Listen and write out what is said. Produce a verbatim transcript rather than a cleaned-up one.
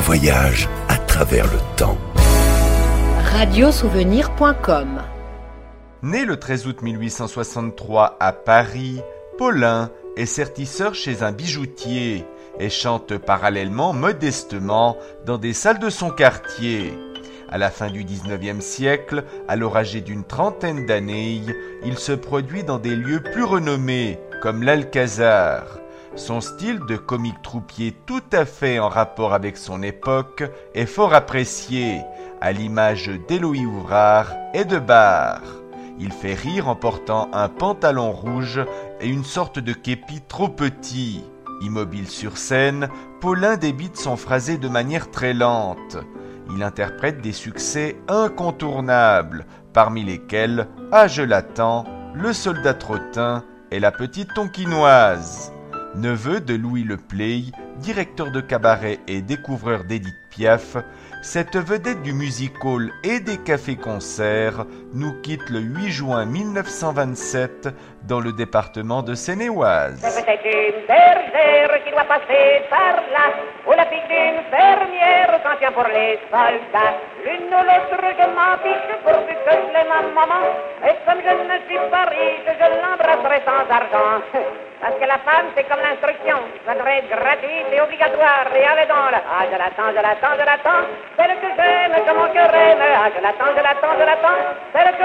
voyage à travers le temps. radiosouvenir point com. Né le treize août mille huit cent soixante-trois à Paris, Paulin est sertisseur chez un bijoutier et chante parallèlement modestement dans des salles de son quartier. À la fin du dix-neuvième siècle, alors âgé d'une trentaine d'années, il se produit dans des lieux plus renommés, comme l'Alcazar. Son style de comique troupier tout à fait en rapport avec son époque est fort apprécié, à l'image d'Éloï Ouvrard et de Barre. Il fait rire en portant un pantalon rouge et une sorte de képi trop petit. Immobile sur scène, Paulin débite son phrasé de manière très lente. Il interprète des succès incontournables, parmi lesquels « Ah, je l'attends »,« Le soldat trottin » et « La petite tonkinoise ». Neveu de Louis Le Play, directeur de cabaret et découvreur d'Édith Piaf, cette vedette du music-hall et des cafés-concerts nous quitte le huit juin mille neuf cent vingt-sept dans le département de Seine-et-Oise. C'est peut-être une bergère qui doit passer par là, ou la fille d'une fermière s'en tient pour les soldats. L'une ou l'autre je m'en fiche pourvu que je l'ai ma maman, et comme je ne suis pas riche, je l'embrasserai sans argent. Parce que la femme, c'est comme l'instruction, ça devrait être gratuite et obligatoire. Et allez donc là, ah je l'attends, je l'attends, je l'attends, celle que j'aime, que mon cœur aime. Ah je l'attends, je l'attends, je l'attends, celle que